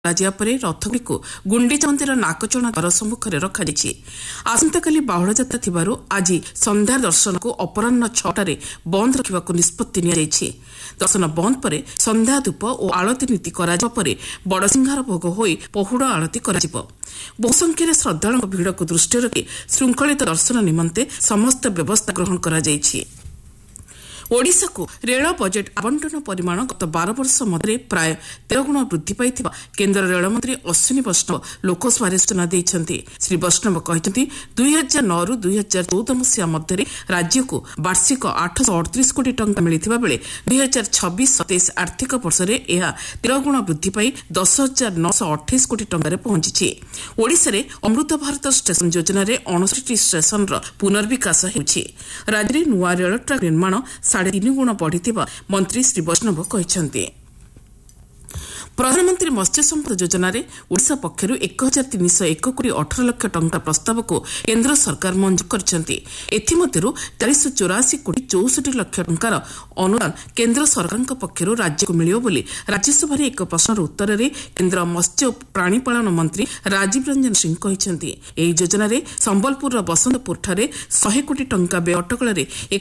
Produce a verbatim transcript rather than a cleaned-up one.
ପରେ ରଥଗୁଡ଼ିକୁ ଗୁଣ୍ଡିଚା ମନ୍ଦିର ନାକଚଣା ଦ୍ୱାର ସମ୍ମୁଖରେ ରଖାଯାଇଛି। ଆସନ୍ତାକାଲି ବାହୁଡା ଯାତ୍ରା ଥିବାରୁ ଆଜି ସନ୍ଧ୍ୟା ଦର୍ଶନକୁ ଅପରାହ୍ନ ଛଅଟାରେ ବନ୍ଦ ରଖିବାକୁ ନିଷ୍ପତ୍ତି ନିଆଯାଇଛି। ଦର୍ଶନ ବନ୍ଦ ପରେ ସନ୍ଧ୍ୟା ଧୂପ ଓ ଆଳତୀ ନୀତି କରାଯିବା ପରେ ବଡ଼ସିଂହାର ଭୋଗ ହୋଇ ପହୁଡ଼ ଆଳତୀ କରାଯିବ। ବହୁ ସଂଖ୍ୟାରେ ଶ୍ରଦ୍ଧାଳୁଙ୍କ ଭିଡ଼କୁ ଦୃଷ୍ଟିରେ ରଖି ଶୃଙ୍ଖଳିତ ଦର୍ଶନ ନିମନ୍ତେ ସମସ୍ତ ବ୍ୟବସ୍ଥା ଗ୍ରହଣ କରାଯାଇଛି। ଓଡ଼ିଶାକୁ ରେଳ ବଜେଟ୍ ଆବଣ୍ଟନ ପରିମାଣ ଗତ ବାର ବର୍ଷ ମଧ୍ୟରେ ପ୍ରାୟ ତେର ଗୁଣ ବୃଦ୍ଧି ପାଇଥିବା କେନ୍ଦ୍ର ରେଳମନ୍ତ୍ରୀ ଅଶ୍ୱିନୀ ବୈଷ୍ଣବ ଲୋକସଭାରେ ସୂଚନା ଦେଇଛନ୍ତି। ଶ୍ରୀ ବୈଷ୍ଣବ କହିଛନ୍ତି ଦୁଇ ହଜାର ନଅରୁ ଦୁଇ ହଜାର ଚଉଦ ମସିହା ମଧ୍ୟରେ ରାଜ୍ୟକୁ ବାର୍ଷିକ ଆଠଶହ ଅଠତିରିଶ କୋଟି ଟଙ୍କା ମିଳିଥିବା ବେଳେ ଦୁଇ ହଜାର ଛବିଶ ସତେଇଶ ଆର୍ଥିକ ବର୍ଷରେ ଏହା ତେର ଗୁଣ ବୃଦ୍ଧି ପାଇ ଦଶ ହଜାର ନଅଶହ ଅଠେଇଶ କୋଟି ଟଙ୍କାରେ ପହଞ୍ଚିଛି। ଓଡ଼ିଶାରେ ଅମୃତ ଭାରତ ଷ୍ଟେସନ ଯୋଜନାରେ ଅଣଷଠି ଷ୍ଟେସନର ପୁନର୍ବିକାଶ ହେଉଛି। ରାଜ୍ୟରେ ନୂଆ ରେଳ ଟ୍ରାକ୍ ନିର୍ମାଣ ସାଢ଼େ ତିନି ଗୁଣ ବଢ଼ିଥିବା ମନ୍ତ୍ରୀ ଶ୍ରୀ ବୈଷ୍ଣବ କହିଛନ୍ତି। ପ୍ରଧାନମନ୍ତ୍ରୀ ମତ୍ସ୍ୟ ସମ୍ପଦ ଯୋଜନାରେ ଓଡ଼ିଶା ପକ୍ଷରୁ ଏକ ହଜାର ତିନିଶହ ଏକ କୋଟି ଅଠର ଲକ୍ଷ ଟଙ୍କା ପ୍ରସ୍ତାବକୁ କେନ୍ଦ୍ର ସରକାର ମଞ୍ଜୁର କରିଛନ୍ତି। ଏଥିମଧ୍ୟରୁ ଚାରିଶହ ଚଉରାଶୀ କୋଟି ଚଉଷଠି ଲକ୍ଷ ଟଙ୍କାର ଅନୁଦାନ କେନ୍ଦ୍ର ସରକାରଙ୍କ ପକ୍ଷରୁ ରାଜ୍ୟକୁ ମିଳିବ ବୋଲି ରାଜ୍ୟସଭାରେ ଏକ ପ୍ରଶ୍ନର ଉତ୍ତରରେ କେନ୍ଦ୍ର ମତ୍ସ୍ୟ ଓ ପ୍ରାଣୀପାଳନ ମନ୍ତ୍ରୀ ରାଜୀବ ରଞ୍ଜନ ସିଂ କହିଛନ୍ତି। ଏହି ଯୋଜନାରେ ସମ୍ବଲପୁରର ବସନ୍ତପୁରଠାରେ ଶହେ କୋଟି ଟଙ୍କା ବ୍ୟୟ ଅଟକଳରେ ଏକ